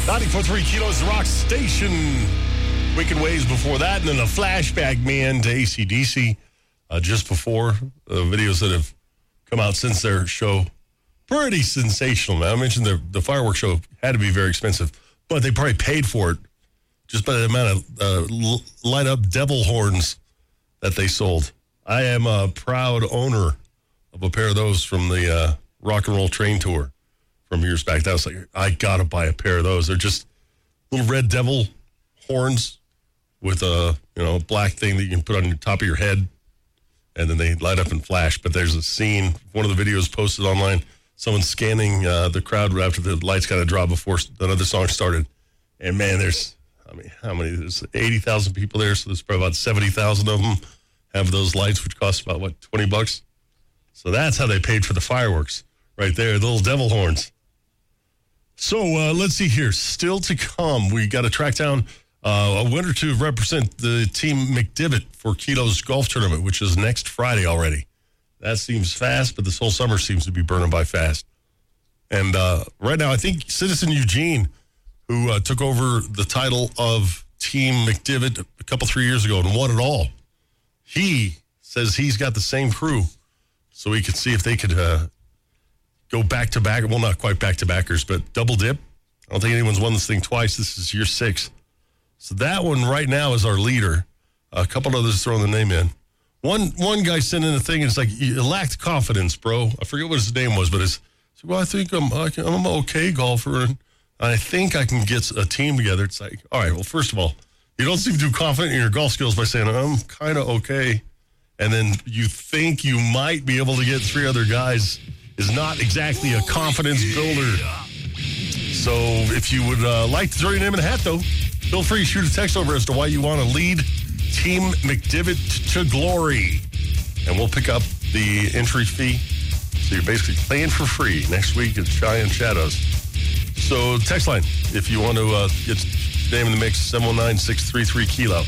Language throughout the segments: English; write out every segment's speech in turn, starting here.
94.3 Kilos Rock Station. Weekend Waves before that, and then a flashback, man, to AC/DC just before. Videos that have come out since their show. Pretty sensational, man. I mentioned the fireworks show had to be very expensive, but they probably paid for it just by the amount of light-up devil horns that they sold. I am a proud owner of a pair of those from the Rock and Roll Train Tour from years back. That was like, I got to buy a pair of those. They're just little red devil horns with a black thing that you can put on the top of your head, and then they light up and flash. But there's a scene, one of the videos posted online, someone scanning the crowd after the lights kind of dropped before another song started. And man, how many? There's 80,000 people there, so there's probably about 70,000 of them have those lights, which cost about, $20? So that's how they paid for the fireworks right there, the little devil horns. So let's see here. Still to come, we got to track down a winner to represent the team McDivitt for Keto's golf tournament, which is next Friday already. That seems fast, but this whole summer seems to be burning by fast. And right now, I think Citizen Eugene, who took over the title of Team McDivitt a couple, 3 years ago and won it all, he says he's got the same crew, so he could see if they could go back-to-back. Well, not quite back-to-backers, but double dip. I don't think anyone's won this thing twice. This is year 6. So that one right now is our leader. A couple others throwing the name in. One guy sent in a thing, and it's like, you lacked confidence, bro. I forget what his name was, but it's, well, I think I'm an okay golfer, and I think I can get a team together. It's like, all right, well, first of all, you don't seem too confident in your golf skills by saying, I'm kind of okay. And then you think you might be able to get 3 other guys is not exactly a confidence builder. So if you would like to throw your name in the hat, though, feel free to shoot a text over as to why you want to lead Team McDivitt to glory. And we'll pick up the entry fee. So you're basically playing for free next week at Cheyenne Shadows. So text line, if you want to get your name in the mix, 719-633-KILO.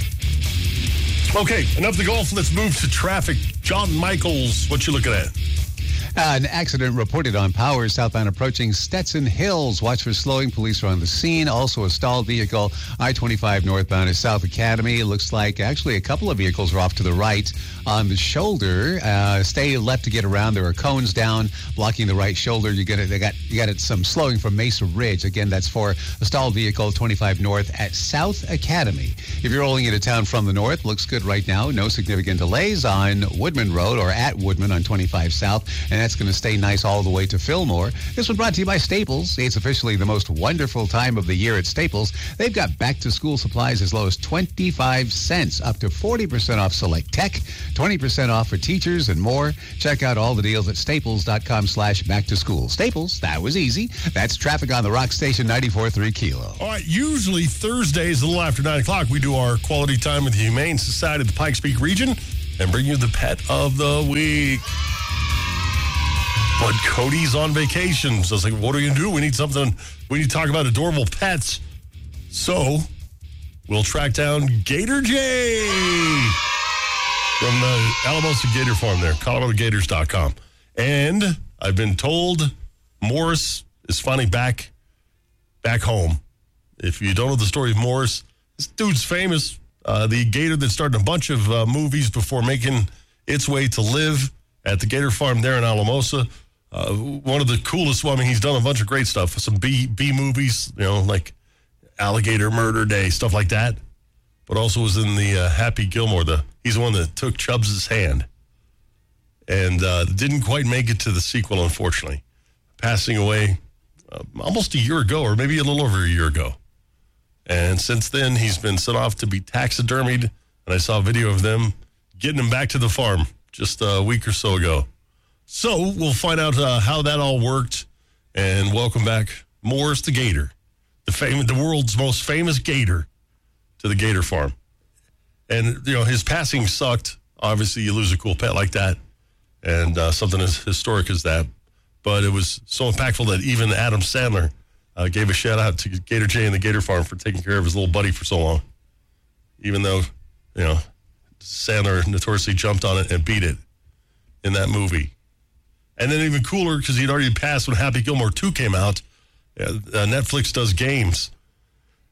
Okay, enough of the golf. Let's move to traffic. John Michaels, what you looking at? An accident reported on Powers southbound approaching Stetson Hills. Watch for slowing. Police are on the scene. Also a stalled vehicle. I-25 northbound is South Academy. It looks like actually a couple of vehicles are off to the right on the shoulder. Stay left to get around. There are cones down blocking the right shoulder. You got some slowing from Mesa Ridge. Again, that's for a stalled vehicle 25 north at South Academy. If you're rolling into town from the north, looks good right now. No significant delays on Woodman Road or at Woodman on 25 south. And that's going to stay nice all the way to Fillmore. This one brought to you by Staples. It's officially the most wonderful time of the year at Staples. They've got back-to-school supplies as low as 25 cents, up to 40% off select tech, 20% off for teachers, and more. Check out all the deals at staples.com/back-to-school. Staples, that was easy. That's traffic on the Rock Station 94.3 Kilo. All right, usually Thursdays, a little after 9 o'clock, we do our quality time with the Humane Society of the Pikes Peak region and bring you the pet of the week. But Cody's on vacation. So I was like, what are we going to do? We need something. We need to talk about adorable pets. So we'll track down Gator J from the Alamosa Gator Farm there, ColoradoGators.com. And I've been told Morris is finally back home. If you don't know the story of Morris, this dude's famous. The gator that started a bunch of movies before making its way to live at the Gator Farm there in Alamosa. One of the coolest, he's done a bunch of great stuff. Some B movies, like Alligator Murder Day, stuff like that. But also was in the Happy Gilmore. He's the one that took Chubbs' hand. And didn't quite make it to the sequel, unfortunately. Passing away almost a year ago, or maybe a little over a year ago. And since then, he's been sent off to be taxidermied. And I saw a video of them getting him back to the farm just a week or so ago. So we'll find out how that all worked, and welcome back Morris the Gator, the world's most famous gator, to the Gator Farm. And his passing sucked. Obviously, you lose a cool pet like that, and something as historic as that. But it was so impactful that even Adam Sandler gave a shout out to Gator J and the Gator Farm for taking care of his little buddy for so long. Even though Sandler notoriously jumped on it and beat it in that movie. And then even cooler, because he'd already passed when Happy Gilmore 2 came out, Netflix does games.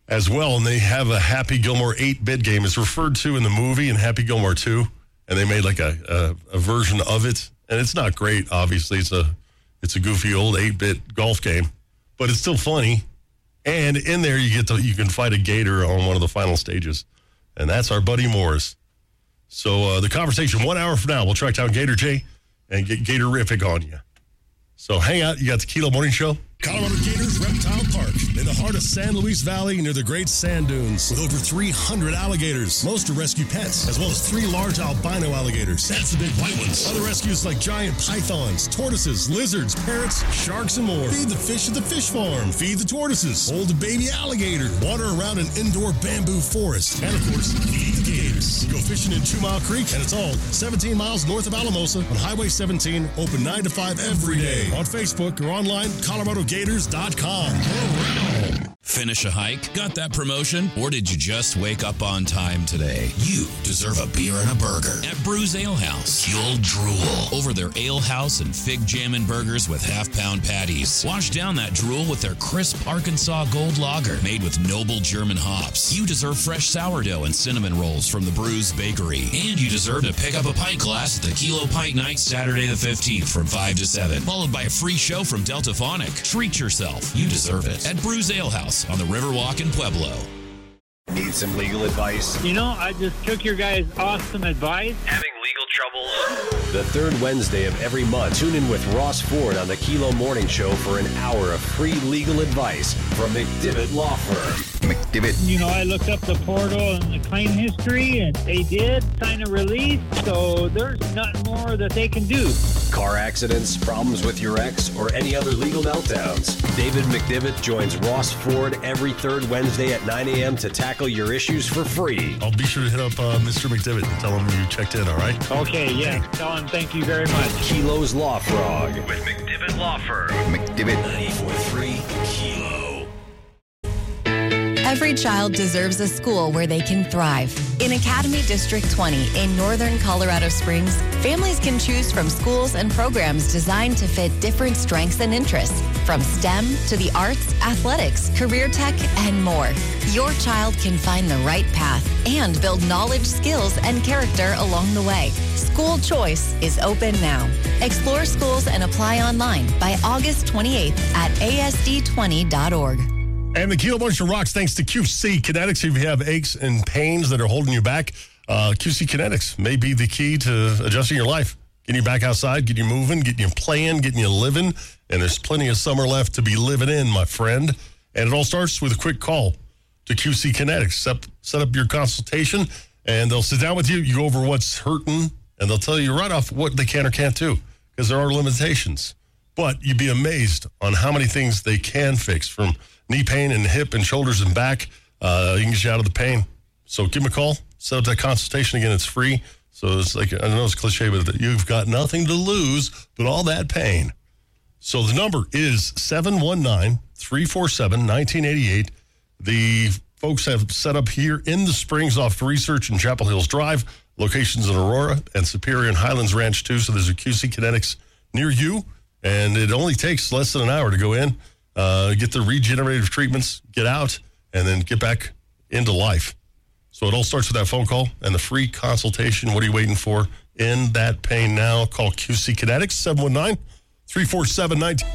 as well, and they have a Happy Gilmore 8-bit game. It's referred to in the movie in Happy Gilmore 2, and they made like a version of it, and it's not great, obviously. It's a goofy old 8-bit golf game, but it's still funny. And in there, you can fight a gator on one of the final stages, and that's our buddy Morris. So the conversation 1 hour from now, we'll track down Gator J and get Gatorific on you. So hang out. You got the Kilo Morning Show. Colorado Gators Reptile Park, in the heart of San Luis Valley near the Great Sand Dunes, with over 300 alligators. Most are rescue pets, as well as 3 large albino alligators. That's the big white ones. Other rescues like giant pythons, tortoises, lizards, parrots, sharks, and more. Feed the fish at the fish farm. Feed the tortoises. Hold a baby alligator. Water around an indoor bamboo forest. And, of course, feed the gators. Go fishing in 2 Mile Creek, and it's all 17 miles north of Alamosa on Highway 17, open 9 to 5 every day. On Facebook or online, ColoradoGators.com. Finish a hike? Got that promotion? Or did you just wake up on time today? You deserve a beer and a burger at Brews Ale House. You'll drool over their Ale House and Fig Jammin' burgers with half-pound patties. Wash down that drool with their crisp Arkansas Gold Lager made with noble German hops. You deserve fresh sourdough and cinnamon rolls from the Brews Bakery. And you deserve to pick up a pint glass at the Kilo Pint Night Saturday the 15th from 5 to 7, followed by a free show from Delta Phonic. Treat yourself. You deserve it at Brews Ale House on the Riverwalk in Pueblo. Need some legal advice? You know, I just took your guys' awesome advice. Having legal troubles? The third Wednesday of every month, tune in with Ross Ford on the Kilo Morning Show for an hour of free legal advice from McDivitt Law Firm. McDivitt. You know, I looked up the portal and the claim history, and they did sign a release, so there's nothing more that they can do. Car accidents, problems with your ex, or any other legal meltdowns. David McDivitt joins Ross Ford every third Wednesday at 9 a.m. to tackle your issues for free. I'll be sure to hit up Mr. McDivitt and tell him you checked in, all right? Okay, yeah. Tell him thank you very much. Kilo's Law Frog with McDivitt Law Firm. McDivitt 94.3 Kilo. Every child deserves a school where they can thrive. In Academy District 20 in northern Colorado Springs, families can choose from schools and programs designed to fit different strengths and interests, from STEM to the arts, athletics, career tech, and more. Your child can find the right path and build knowledge, skills, and character along the way. School choice is open now. Explore schools and apply online by August 28th at asd20.org. And the Kilo Morning Show rocks thanks to QC Kinetics. If you have aches and pains that are holding you back, QC Kinetics may be the key to adjusting your life. Getting you back outside, getting you moving, getting you playing, getting you living. And there's plenty of summer left to be living in, my friend. And it all starts with a quick call to QC Kinetics. Set up your consultation, and they'll sit down with you. You go over what's hurting, and they'll tell you right off what they can or can't do, because there are limitations. But you'd be amazed on how many things they can fix, from knee pain and hip and shoulders and back. You can get you out of the pain. So give them a call. Set up that consultation. Again, it's free. So it's like, I know it's cliche, but you've got nothing to lose but all that pain. So the number is 719-347-1988. The folks have set up here in the Springs off Research and Chapel Hills Drive. Locations in Aurora and Superior and Highlands Ranch, too. So there's a QC Kinetics near you. And it only takes less than an hour to go in, get the regenerative treatments, get out, and then get back into life. So it all starts with that phone call and the free consultation. What are you waiting for? End that pain now. Call QC Kinetics, 719-347-19.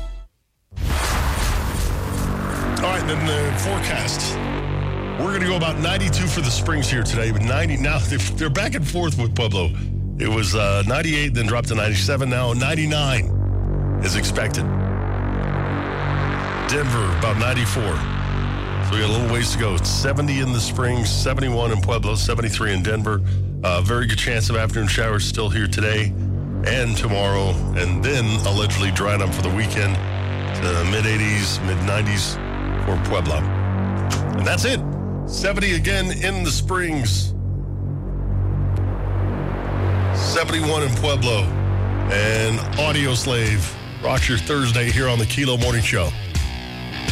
All right, then the forecast. We're going to go about 92 for the Springs here today, but 90 now. They're back and forth with Pueblo. It was 98, then dropped to 97. Now 99 is expected. Denver, about 94. So we got a little ways to go. It's 70 in the Springs, 71 in Pueblo, 73 in Denver. Very good chance of afternoon showers still here today and tomorrow, and then allegedly drying up for the weekend to mid-80s, mid-90s for Pueblo. And that's it. 70 again in the Springs. 71 in Pueblo. And Audio Slave rocks your Thursday here on the Kilo Morning Show.